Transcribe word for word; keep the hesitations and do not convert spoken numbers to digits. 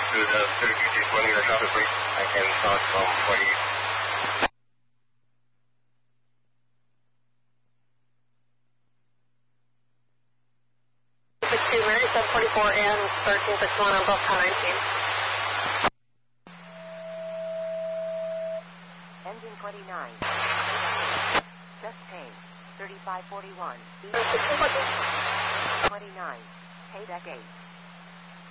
to the thirty-two twenty or traffic, please. I can start from forty. sixty-two Mary, seven forty-four and thirteen sixty-one on both ten nineteen. Engine twenty-nine. Just paid. thirty-five forty-one. twenty-nine. Pay deck eight.